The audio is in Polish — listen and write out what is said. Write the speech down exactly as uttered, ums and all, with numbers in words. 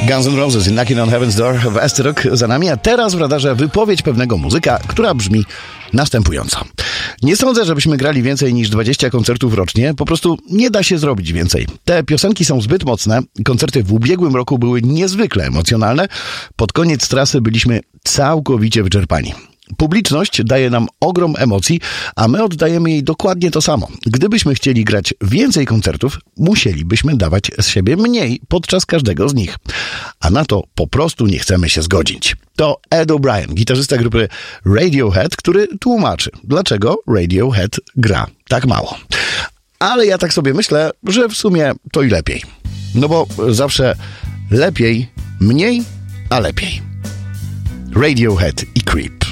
Guns N' Roses i Knocking on Heaven's Door w S T Rock za nami, a teraz w radarze wypowiedź pewnego muzyka, która brzmi następująco. Nie sądzę, żebyśmy grali więcej niż dwadzieścia koncertów rocznie, po prostu nie da się zrobić więcej. Te piosenki są zbyt mocne, koncerty w ubiegłym roku były niezwykle emocjonalne, pod koniec trasy byliśmy całkowicie wyczerpani. Publiczność daje nam ogrom emocji, a my oddajemy jej dokładnie to samo. Gdybyśmy chcieli grać więcej koncertów, musielibyśmy dawać z siebie mniej podczas każdego z nich. A na to po prostu nie chcemy się zgodzić. To Ed O'Brien, gitarzysta grupy Radiohead, który tłumaczy, dlaczego Radiohead gra tak mało. Ale ja tak sobie myślę, że w sumie to i lepiej. No bo zawsze lepiej, mniej, a lepiej. Radiohead i Creep.